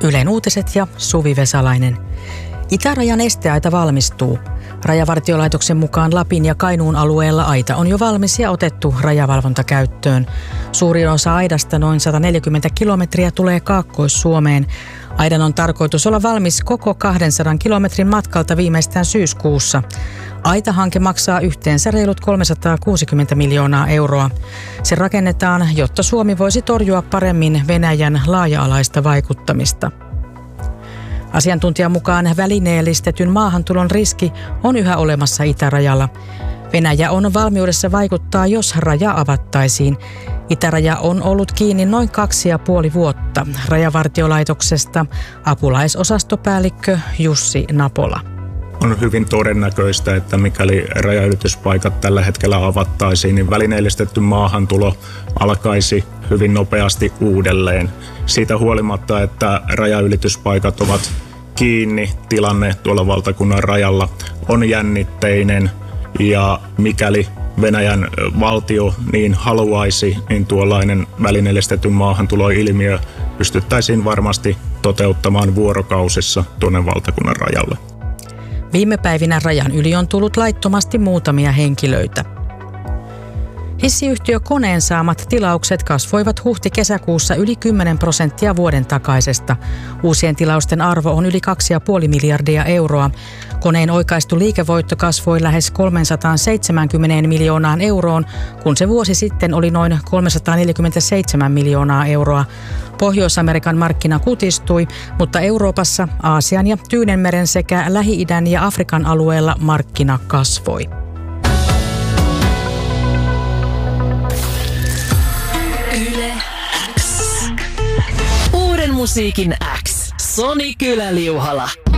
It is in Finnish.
Ylen uutiset ja Suvi Vesalainen. Itärajan esteaita valmistuu. Rajavartiolaitoksen mukaan Lapin ja Kainuun alueella aita on jo valmis ja otettu rajavalvontakäyttöön. Suurin osa aidasta, noin 140 kilometriä, tulee Kaakkois-Suomeen. Aidan on tarkoitus olla valmis koko 200 kilometrin matkalta viimeistään syyskuussa. Aitahanke maksaa yhteensä reilut 360 miljoonaa euroa. Se rakennetaan, jotta Suomi voisi torjua paremmin Venäjän laaja-alaista vaikuttamista. Asiantuntijan mukaan välineellistetyn maahantulon riski on yhä olemassa itärajalla. Venäjä on valmiudessa vaikuttaa, jos raja avattaisiin. Itäraja on ollut kiinni noin 2,5 vuotta. Rajavartiolaitoksesta apulaisosastopäällikkö Jussi Napola. On hyvin todennäköistä, että mikäli rajanylityspaikat tällä hetkellä avattaisiin, niin välineellistetty maahantulo alkaisi hyvin nopeasti uudelleen. Siitä huolimatta, että rajanylityspaikat ovat kiinni, tilanne tuolla valtakunnan rajalla on jännitteinen ja mikäli Venäjän valtio niin haluaisi, niin tuollainen välineellistetyn maahantuloilmiö pystyttäisiin varmasti toteuttamaan vuorokausissa tuonne valtakunnan rajalle. Viime päivinä rajan yli on tullut laittomasti muutamia henkilöitä. Hissiyhtiö Koneen saamat tilaukset kasvoivat huhti-kesäkuussa yli 10% vuoden takaisesta. Uusien tilausten arvo on yli 2,5 miljardia euroa. Koneen oikaistu liikevoitto kasvoi lähes 370 miljoonaan euroon, kun se vuosi sitten oli noin 347 miljoonaa euroa. Pohjois-Amerikan markkina kutistui, mutta Euroopassa, Aasian ja Tyynenmeren sekä Lähi-idän ja Afrikan alueella markkina kasvoi. Yle X. Uuden musiikin X. Soni Kyläliuhala.